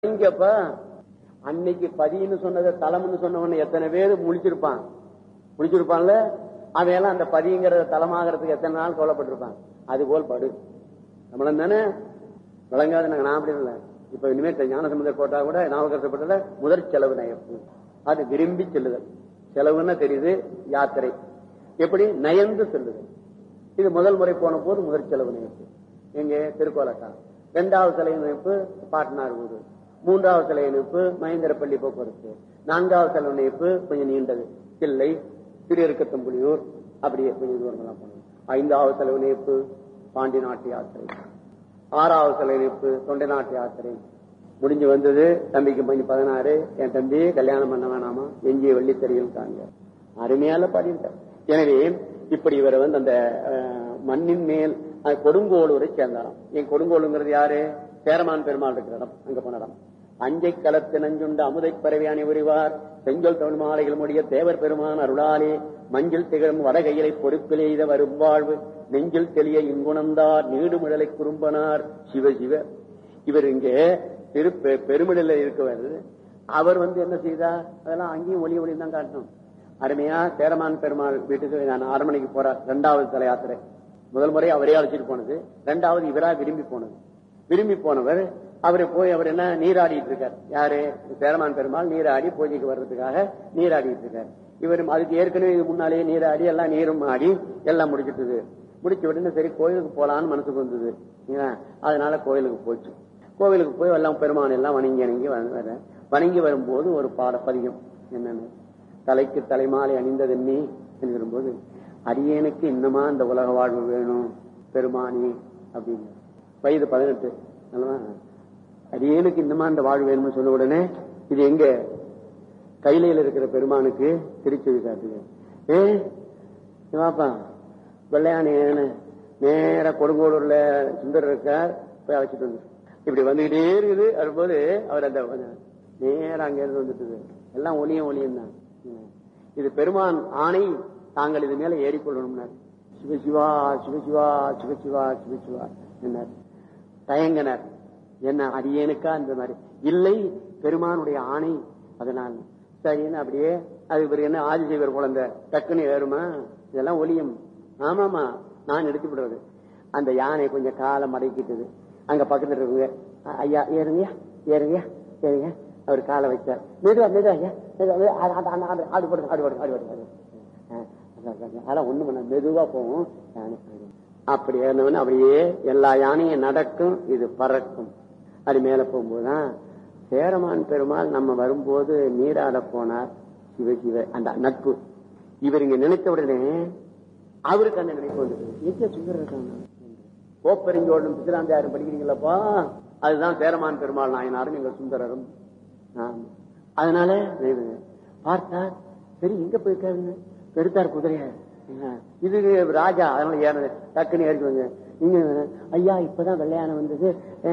இங்கப்ப அன்னைக்கு பதின்னு சொன்னதை தலம்னு சொன்னவன எத்தனை பேர் முடிச்சிருப்பான்ல அவன் எல்லாம் அந்த பதிங்கிறத தலமாகறதுக்கு எத்தனை நாள் கவலைப்பட்டிருப்பான். அது போல் படு நம்மளும் தானே விளங்காது. நாங்க நான் அப்படி இல்லை. இப்ப இனிமேல் ஞானசம்பந்தர் கோட்டா கூட நாவகரப்பட்டல முதற் செலவு நயப்பு. அது விரும்பி செல்லுதல். செலவுன்னா தெரியுது யாத்திரை எப்படி நயந்து செல்லுதல். இது முதல் முறை போன போது முதற் செலவு நயப்பு எங்க திருக்கோலக்கா. இரண்டாவது செலவு நயப்பு பாட்னார் ஊரு. மூன்றாவது செலவு நயப்பு மகேந்திரப்பள்ளி போக்குவரத்து. நான்காவது செலவு நயப்பு கொஞ்சம் நீண்டது கிள்ளை திருக்கத்தம்புலியூர் அப்படியே கொஞ்சம் தூரமெல்லாம் போனோம். ஐந்தாவது செலவு நயப்பு பாண்டி நாட்டு யாத்திரை. ஆறாவது செலவு நயப்பு தொண்டை நாட்டு யாத்திரை முடிஞ்சு வந்தது. தம்பிக்கு 16. என் தம்பி கல்யாணம் பண்ண வேணாமா எஞ்சிய வெள்ளித்தறியில் தாங்க அருமையால பாடியிருக்கார். எனவே இப்படி இவரை அந்த மண்ணின் மேல் கொடுங்கோளூரை சேர்ந்தாராம். என் கொடுங்கோளுங்கிறது யாரு? சேரமான் பெருமாள் இருக்கிற இடம். அங்க போன இடம். அஞ்சை களத்து நஞ்சுண்ட அமுதை பறவையானி உரிவார் செஞ்சொல் தமிழ் மாலைகள் முடிய தேவர் பெருமான் அருளாலே மஞ்சள் திகழும் வடகையிலை பொறுப்பில் எய்த வரும் வாழ்வு நெஞ்சில் தெளிய இங்குணர்ந்தார் நீடுமிழலை குறும்பனார் சிவ சிவ. இவர் இங்கே பெருமிடல இருக்கவர். அவர் என்ன செய்தார்? அதெல்லாம் அங்கேயும் ஒளி ஒளி தான் காட்டணும். அருமையா சேரமான் பெருமாள் வீட்டுக்கு நான் 6 மணிக்கு போறார். 2வது தல யாத்திரை. முதல் முறை அவரே அழைச்சிட்டு போனது. 2வது இவரா விரும்பி போனது. விரும்பி போனவர் அவரு போய் அவர் என்ன நீராடிட்டு இருக்கார். யாரு? சேரமான் பெருமாள் நீராடி பூஜைக்கு வர்றதுக்காக நீராடிட்டு இருக்கார். இவரும் அதுக்கு ஏற்கனவே இது முன்னாலேயே நீராடி எல்லாம் நீரும் ஆடி எல்லாம் முடிச்சிட்டு முடிச்ச உடனே சரி கோயிலுக்கு போலான்னு மனசுக்கு வந்தது. அதனால கோயிலுக்கு போச்சு. கோவிலுக்கு போய் எல்லாம் பெருமான் எல்லாம் வணங்கி வரும்போது ஒரு பதிகம் என்னன்னு தலைக்கு தலைமாலை அணிந்ததென்னி என்கிறபோது அடியேனுக்கு இன்னமா இந்த உலக வாழ்வு வேணும் பெருமானி அப்படின்னு. வயது 18. அடியேனுக்கு இன்னமா இந்த வாழ்வு வேணும்னு சொன்ன உடனே இது எங்க கையில இருக்கிற பெருமானுக்கு திருச்செவி காட்டுங்க. வாப்பா வெள்ளையானே நேர கொடுங்கோளூர்ல சுந்தர் இருக்கார் போய் அழைச்சிட்டு வந்து இப்படி வந்துகிட்டே இருக்குது. அதுபோது அவர் அந்த நேரம் அங்க இருந்து வந்துட்டு எல்லாம் ஒளியும் தான். இது பெருமான் ஆணை தாங்கள் இது மேல ஏறிக்கொள்ளணும்னார். சிவசிவா சிவசிவா சிவசிவா சிவசிவா என்னார். தயங்கனர். என்ன அடியேனுக்கா இந்த மாதிரி இல்லை பெருமானுடைய ஆணை அதனால் சரின்னு அப்படியே அது இவர் என்ன ஆதிசைவர் குழந்தை டக்குன்னு ஏறுமா இதெல்லாம் ஒளியும். ஆமாமா நான் எடுத்து விடுவது. அந்த யானை கொஞ்சம் காலம் மடக்கிட்டது. அங்க பக்கத்துல இருக்குங்க ஐயா ஏறுங்க ஏறுங்க ஏறுங்க. அவர் காலை வச்சார். மெதுவா மெதுவா ஐயா ஆடுபடு அதெல்லாம் ஒண்ணு பண்ண மெதுவா போகும். அப்படி ஏறினவன அப்படியே எல்லா யானையும் நடக்கும். இது பறக்கும். அது மேல போகும்போதுதான் சேரமான் பெருமாள் நம்ம வரும்போது நீராட போனார். சிவசிவ அந்த நட்பு இவர் இங்க நினைத்த உடனே அவருக்கு அந்த நினைப்பு வந்து சுந்தர கோப்பெருஞ்சோழனும் பிசிராந்தையாரும் படிக்கிறீங்களப்பா அதுதான் சேரமான் பெருமாள் நாயனாரும் எங்க சுந்தரரும். அதனால பார்த்தா சரி எங்க போயிருக்காருங்க எடுத்தார் குதிரைய. இது ராஜா அதனால ஏற டக்குன்னு ஏறிக்குவாங்க. நீங்க ஐயா இப்பதான் வெள்ளையான வந்தது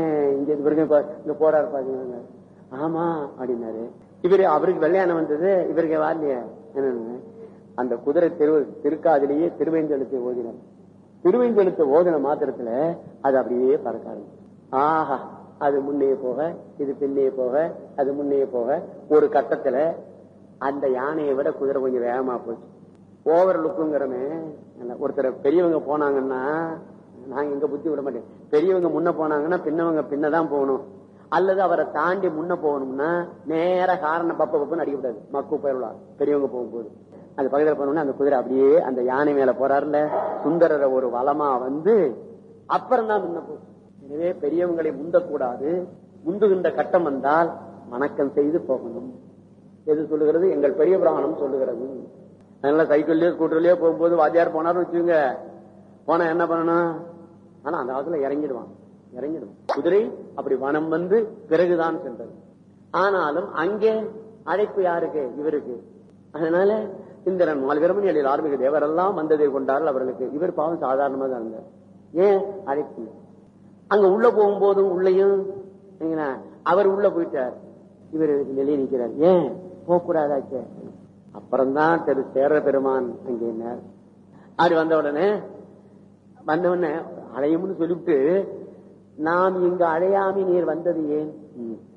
இங்க போறாரு பாத்தீங்க. ஆமா அப்படின்னாரு. அவருக்கு வெள்ளையான வந்தது இவருக்கு வரலையே. அந்த குதிரை திருக்காதிலேயே திருவேந்தெழுத்தை ஓதினார். திருவேந்தெழுத்தை ஓதின மாத்திரத்துல அது அப்படியே பறக்காது. ஆஹா அது முன்னே போக இது பின்னே போக அது முன்னே போக ஒரு கட்டத்துல அந்த யானையை விட குதிரை கொஞ்சம் வேகமா போச்சு. ஓவர் லுக்குங்கிறமே ஒருத்தர் பெரியவங்க போனாங்கன்னா நாங்க எங்க புத்தி விட மாட்டேன். பெரியவங்க முன்ன போனாங்கன்னா பின்னவங்க பின்னதான் போகணும். அல்லது அவரை தாண்டி முன்ன போகணும்னா நேர காரணம் பப்புன்னு அடிக்கக்கூடாது. மக்கு போயிடலாம் பெரியவங்க போகும்போது. அந்த பக்கத்துல போனோம்னா அந்த குதிரை அப்படியே அந்த யானை மேல போறாருல சுந்தரரை ஒரு வளமா வந்து அப்புறம் தான் முன்ன போகும். எனவே பெரியவங்களை முந்தக்கூடாது. முந்துகின்ற கட்டம் வந்தால் வணக்கம் செய்து போகணும். எது சொல்லுகிறது? எங்கள் பெரிய புராணம் சொல்லுகிறது. அதனால சைக்கிள்லயோ ஸ்கூட்டர்லயோ போகும்போது வாத்தியார் போனாரும் வச்சுங்க போனா என்ன பண்ணணும்? ஆனா அந்த காலத்துல இறங்கிடும். குதிரை அப்படி வனம் வந்து பிறகுதான் சென்றது. ஆனாலும் அங்கே அழைப்பு யாருக்கு? இவருக்கு. அதனால இந்திரன் மால்வீரமணி எழில் ஆர்மிக தேவரெல்லாம் வந்ததை கொண்டார்கள் அவர்களுக்கு. இவர் பாவம் சாதாரணமா தான் இருந்தார். ஏன் அழைப்பு? அங்க உள்ள போகும்போதும் உள்ளயும் அவர் உள்ள போயிட்டார். இவர் நிலையை நிற்கிறார். ஏன் போகக்கூடாதாச்சே? அப்புறம்தான் திரு சேர பெருமான் அங்கே என்ன அப்படி வந்தவுடனே அழையும்னு சொல்லிவிட்டு நாம் இங்கு அழையாமி நீர் வந்தது ஏன்?